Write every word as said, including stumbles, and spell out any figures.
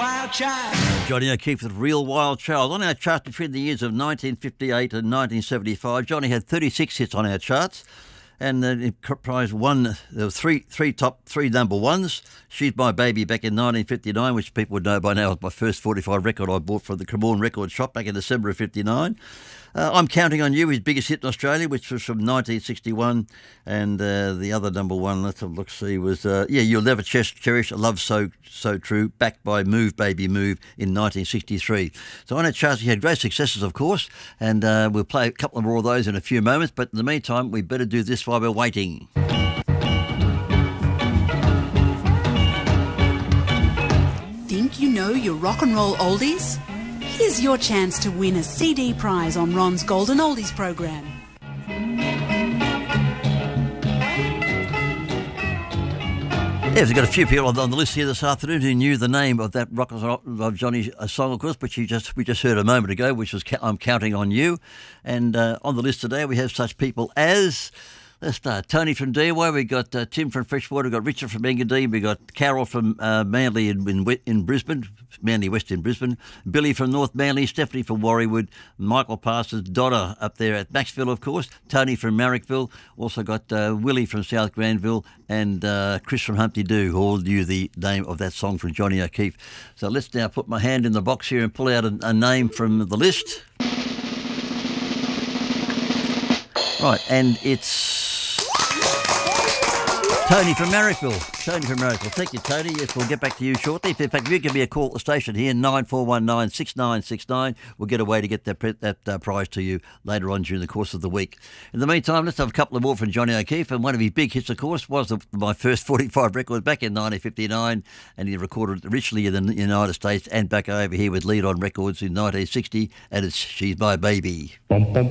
wild child. Johnny O'Keefe with Real Wild Child. On our chart between the years of nineteen fifty-eight and nineteen seventy-five, Johnny had thirty-six hits on our charts. And uh, it comprised one, there were three, three top, three number ones. She's My Baby back in nineteen fifty-nine, which people would know by now was my first forty-five record I bought from the Cremorne Record Shop back in December of fifty-nine. Uh, I'm Counting on You, his biggest hit in Australia, which was from nineteen sixty-one. And uh, the other number one, let's have a look, see, was, uh, yeah, You'll Never Cherish a Love So So True, backed by Move Baby Move in nineteen sixty-three. So on our charts, he had great successes, of course, and uh, we'll play a couple more of those in a few moments. But in the meantime, we better do this while we're waiting. Think you know your rock and roll oldies? Here's your chance to win a C D prize on Ron's Golden Oldies program. Yeah, we've got a few people on the list here this afternoon who knew the name of that rock of Johnny's song, of course, which you just we just heard a moment ago, which was I'm Counting on You. And uh, on the list today we have such people as, let's start, Tony from Deaway, we got uh, Tim from Freshwater, we got Richard from Engadine, we got Carol from uh, Manly in, in, in Brisbane, Manly West in Brisbane, Billy from North Manly, Stephanie from Warriewood, Michael Parsons, Donna up there at Maxville, of course, Tony from Marrickville, also got uh, Willie from South Granville, and uh, Chris from Humpty Doo, who all knew the name of that song from Johnny O'Keefe. So let's now put my hand in the box here and pull out a, a name from the list. Right, and it's Tony from Marrickville. Tony from Marrickville. Thank you, Tony. Yes, we'll get back to you shortly. If, in fact, you give me a call at the station here, nine four one nine, six nine six nine. We'll get a way to get that, that uh, prize to you later on during the course of the week. In the meantime, let's have a couple of more from Johnny O'Keefe. And one of his big hits, of course, was the, my first forty-five record back in nineteen fifty-nine. And he recorded originally in the United States and back over here with Lead On Records in nineteen sixty. And it's She's My Baby. Bum, bum.